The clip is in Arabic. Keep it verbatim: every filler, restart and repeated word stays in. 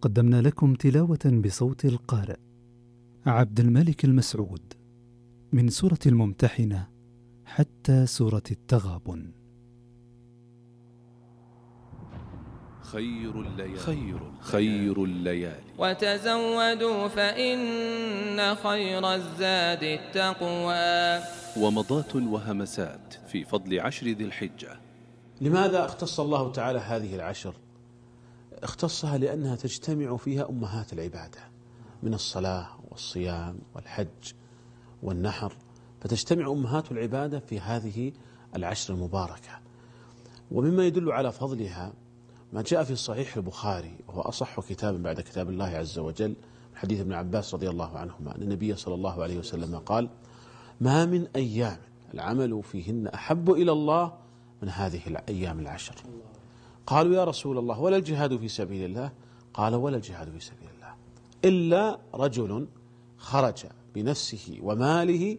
قدمنا لكم تلاوة بصوت القارئ عبد الملك المسعود من سورة الممتحنة حتى سورة التغابن. خير الليالي خير, خير الليالي وتزودوا فإن خير الزاد التقوى. ومضات وهمسات في فضل عشر ذي الحجة. لماذا اختص الله تعالى هذه العشر؟ اختصها لأنها تجتمع فيها أمهات العبادة من الصلاة والصيام والحج والنحر، فتجتمع أمهات العبادة في هذه العشر المباركة. ومما يدل على فضلها ما جاء في صحيح البخاري، وهو أصح كتاب بعد كتاب الله عز وجل، من حديث ابن عباس رضي الله عنهما أن النبي صلى الله عليه وسلم قال: ما من أيام العمل فيهن أحب إلى الله من هذه الأيام العشر. قالوا: يا رسول الله ولا الجهاد في سبيل الله؟ قال: ولا الجهاد في سبيل الله إلا رجل خرج بنفسه وماله